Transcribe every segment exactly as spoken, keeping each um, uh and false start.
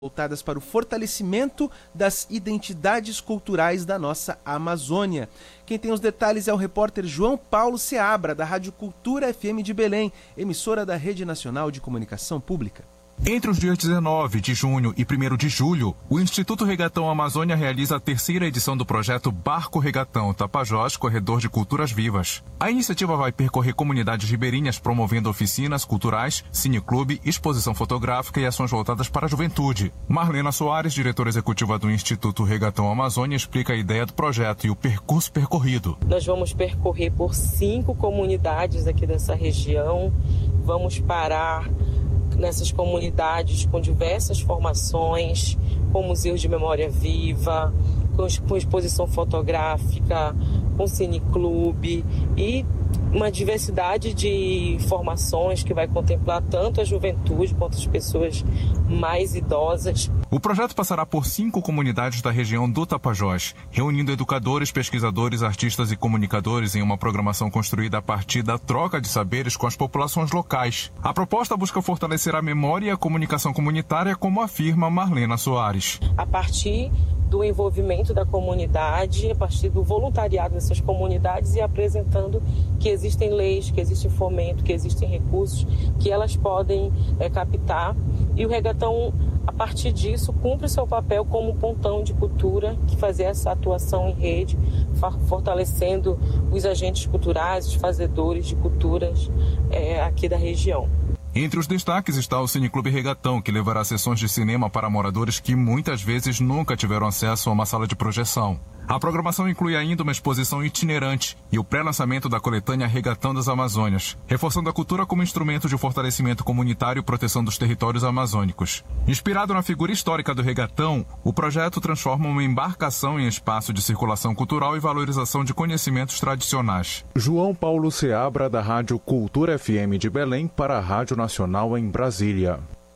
voltadas para o fortalecimento das identidades culturais da nossa Amazônia. Quem tem os detalhes é o repórter João Paulo Seabra, da Rádio Cultura F M de Belém, emissora da Rede Nacional de Comunicação Pública. Entre os dias dezenove de junho e primeiro de julho, o Instituto Regatão Amazônia realiza a terceira edição do projeto Barco Regatão Tapajós Corredor de Culturas Vivas. A iniciativa vai percorrer comunidades ribeirinhas promovendo oficinas culturais, cineclube, exposição fotográfica e ações voltadas para a juventude. Marlena Soares, diretora executiva do Instituto Regatão Amazônia, explica a ideia do projeto e o percurso percorrido. Nós vamos percorrer por cinco comunidades aqui dessa região, vamos parar nessas comunidades com diversas formações, com museus de memória viva, com, com exposição fotográfica, com cineclube e uma diversidade de formações que vai contemplar tanto a juventude quanto as pessoas mais idosas. O projeto passará por cinco comunidades da região do Tapajós, reunindo educadores, pesquisadores, artistas e comunicadores em uma programação construída a partir da troca de saberes com as populações locais. A proposta busca fortalecer a memória e a comunicação comunitária, como afirma Marlena Soares. A partir do envolvimento da comunidade, a partir do voluntariado dessas comunidades e apresentando que existem leis, que existe fomento, que existem recursos que elas podem é, captar. E o Regatão, a partir disso, cumpre o seu papel como pontão de cultura, que fazer essa atuação em rede, fortalecendo os agentes culturais, os fazedores de culturas é, aqui da região. Entre os destaques está o Cineclube Regatão, que levará sessões de cinema para moradores que muitas vezes nunca tiveram acesso a uma sala de projeção. A programação inclui ainda uma exposição itinerante e o pré-lançamento da coletânea Regatão das Amazônias, reforçando a cultura como instrumento de fortalecimento comunitário e proteção dos territórios amazônicos. Inspirado na figura histórica do regatão, o projeto transforma uma embarcação em espaço de circulação cultural e valorização de conhecimentos tradicionais. João Paulo Seabra, da Rádio Cultura F M de Belém, para a Rádio Nacional em Brasília.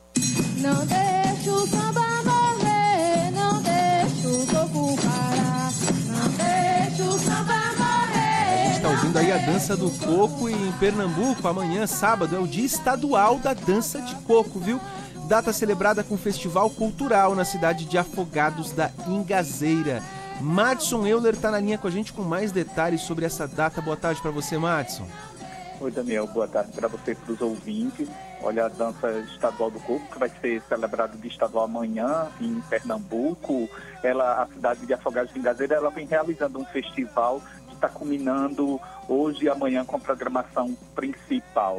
Não deixa o samba morrer, não deixa o coco parar, não deixa o samba morrer. A gente está ouvindo aí a dança do coco e em Pernambuco, amanhã, sábado, é o Dia Estadual da Dança de Coco, viu? Data celebrada com festival cultural na cidade de Afogados da Ingazeira. Madson Euler está na linha com a gente com mais detalhes sobre essa data. Boa tarde para você, Madson. Oi, Daniel, boa tarde para você e para os ouvintes. Olha, a dança estadual do coco, que vai ser celebrada de estadual amanhã em Pernambuco. Ela, a cidade de Afogados de Ingazeira, ela vem realizando um festival que está culminando hoje e amanhã com a programação principal.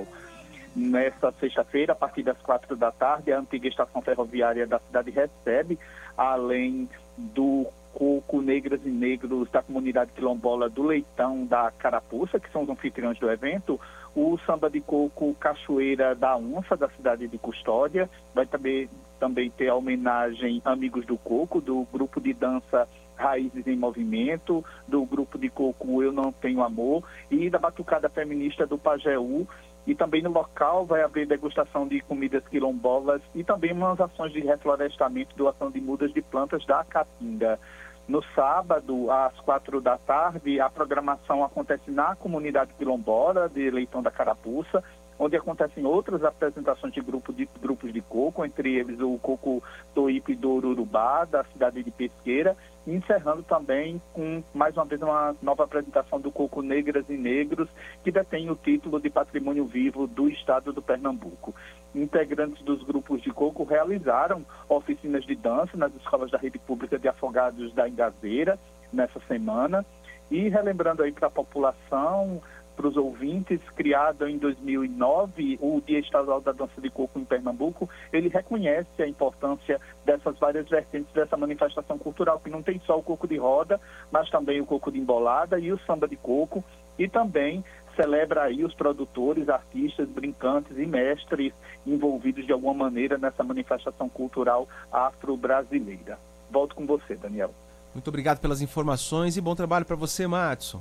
Nessa sexta-feira, a partir das quatro da tarde, a antiga estação ferroviária da cidade recebe, além do coco, negras e negros da comunidade quilombola do Leitão da Carapuça, que são os anfitriões do evento, o samba de coco Cachoeira da Onça, da cidade de Custódia. Vai também, também ter a homenagem Amigos do Coco, do grupo de dança Raízes em Movimento, do grupo de coco Eu Não Tenho Amor e da batucada feminista do Pajeú. E também no local vai haver degustação de comidas quilombolas e também umas ações de reflorestamento e doação de mudas de plantas da Caatinga. No sábado, às quatro da tarde, a programação acontece na comunidade quilombola de Leitão da Carapuça, onde acontecem outras apresentações de, grupo de grupos de coco, entre eles o Coco Toípe do Urubá, da cidade de Pesqueira, e encerrando também com, mais uma vez, uma nova apresentação do Coco Negras e Negros, que detém o título de Patrimônio Vivo do Estado do Pernambuco. Integrantes dos grupos de coco realizaram oficinas de dança nas escolas da rede pública de Afogados da Ingazeira nessa semana, e relembrando aí para a população, para os ouvintes, criado em dois mil e nove, o Dia Estadual da Dança de Coco em Pernambuco, ele reconhece a importância dessas várias vertentes dessa manifestação cultural, que não tem só o coco de roda, mas também o coco de embolada e o samba de coco, e também celebra aí os produtores, artistas, brincantes e mestres envolvidos de alguma maneira nessa manifestação cultural afro-brasileira. Volto com você, Daniel. Muito obrigado pelas informações e bom trabalho para você, Madson.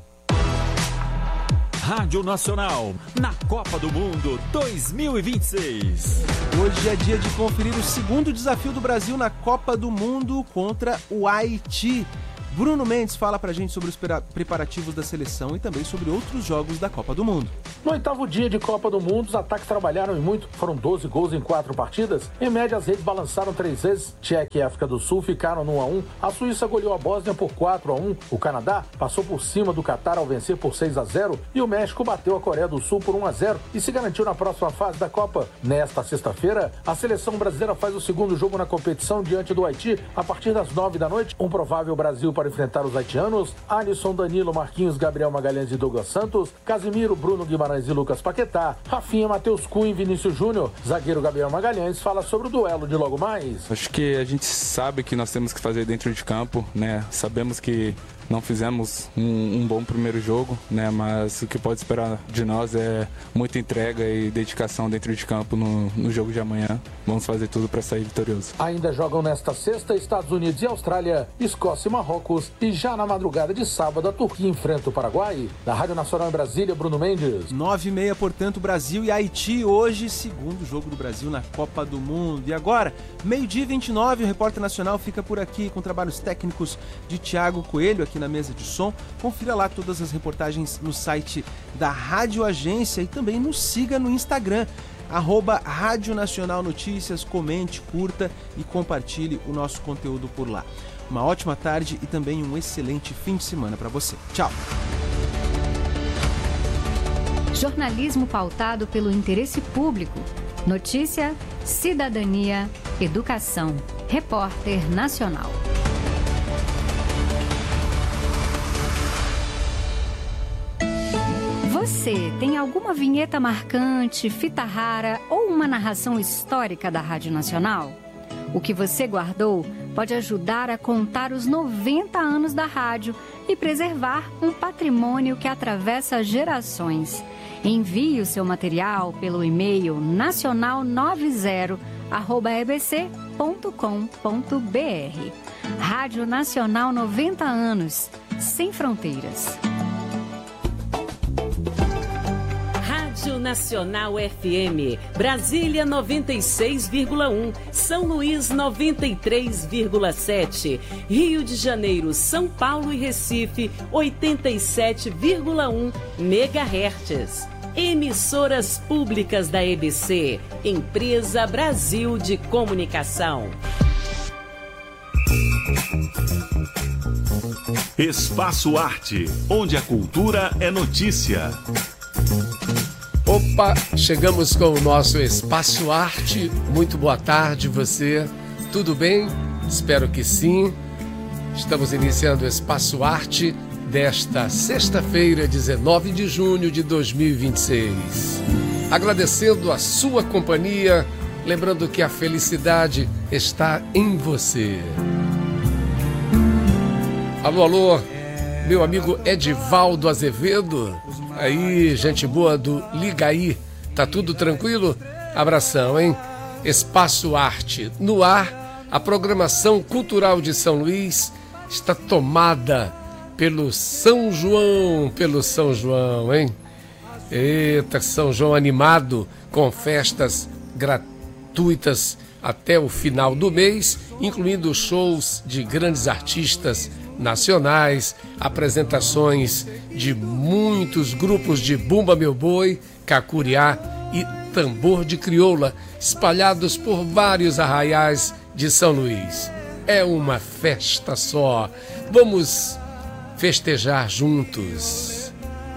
Rádio Nacional, na Copa do Mundo dois mil e vinte e seis. Hoje é dia de conferir o segundo desafio do Brasil na Copa do Mundo contra o Haiti. Bruno Mendes fala pra gente sobre os preparativos da seleção e também sobre outros jogos da Copa do Mundo. No oitavo dia de Copa do Mundo, os ataques trabalharam e muito. Foram doze gols em quatro partidas. Em média, as redes balançaram três vezes. Tchequia e África do Sul ficaram no um a um. A Suíça goleou a Bósnia por quatro a um. O Canadá passou por cima do Catar ao vencer por seis a zero. E o México bateu a Coreia do Sul por um a zero e se garantiu na próxima fase da Copa. Nesta sexta-feira, a seleção brasileira faz o segundo jogo na competição diante do Haiti a partir das nove da noite. Um provável Brasil para enfrentar os haitianos: Alisson, Danilo, Marquinhos, Gabriel Magalhães e Douglas Santos, Casimiro, Bruno Guimarães e Lucas Paquetá, Rafinha, Matheus Cunha e Vinícius Júnior. Zagueiro Gabriel Magalhães fala sobre o duelo de logo mais. Acho que a gente sabe que nós temos que fazer dentro de campo, né? Sabemos que não fizemos um, um bom primeiro jogo, né? Mas o que pode esperar de nós é muita entrega e dedicação dentro de campo no, no jogo de amanhã. Vamos fazer tudo para sair vitorioso. Ainda jogam nesta sexta Estados Unidos e Austrália, Escócia e Marrocos, e já na madrugada de sábado a Turquia enfrenta o Paraguai. Da Rádio Nacional em Brasília, Bruno Mendes. nove e meia, portanto, Brasil e Haiti hoje, segundo jogo do Brasil na Copa do Mundo. E agora, meio-dia e vinte e nove, o Repórter Nacional fica por aqui com trabalhos técnicos de Thiago Coelho aqui na mesa de som. Confira lá todas as reportagens no site da Rádio Agência e também nos siga no Instagram, arroba Rádio Nacional Notícias. Comente, curta e compartilhe o nosso conteúdo por lá. Uma ótima tarde e também um excelente fim de semana para você. Tchau! Jornalismo pautado pelo interesse público. Notícia, cidadania, educação. Repórter Nacional. Você tem alguma vinheta marcante, fita rara ou uma narração histórica da Rádio Nacional? O que você guardou pode ajudar a contar os noventa anos da rádio e preservar um patrimônio que atravessa gerações. Envie o seu material pelo e-mail nacional noventa arroba e b c ponto com ponto b r. Rádio Nacional noventa anos, sem fronteiras. Rádio Nacional F M, Brasília noventa e seis vírgula um, São Luís noventa e três vírgula sete, Rio de Janeiro, São Paulo e Recife oitenta e sete vírgula um megahertz. Emissoras públicas da E B C, Empresa Brasil de Comunicação. Espaço Arte, onde a cultura é notícia. Opa, chegamos com o nosso Espaço Arte. Muito boa tarde, você. Tudo bem? Espero que sim. Estamos iniciando o Espaço Arte desta sexta-feira, dezenove de junho de dois mil e vinte e seis. Agradecendo a sua companhia, lembrando que a felicidade está em você. Alô, alô, meu amigo Edivaldo Azevedo. Aí, gente boa do Liga Aí, tá tudo tranquilo? Abração, hein? Espaço Arte no ar. A programação cultural de São Luís está tomada pelo São João, pelo São João, hein? Eita, São João animado, com festas gratuitas até o final do mês, incluindo shows de grandes artistas nacionais, apresentações de muitos grupos de Bumba Meu Boi, Cacuriá e Tambor de Crioula, espalhados por vários arraiais de São Luís. É uma festa só. Vamos festejar juntos.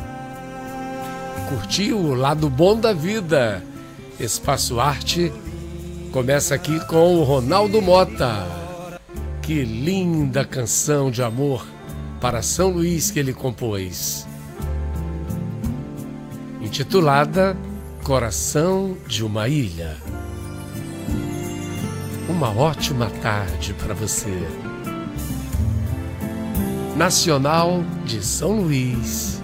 Curtiu o lado bom da vida. Espaço Arte começa aqui com o Ronaldo Mota. Que linda canção de amor para São Luís que ele compôs. Intitulada Coração de uma Ilha. Uma ótima tarde para você. Nacional de São Luís.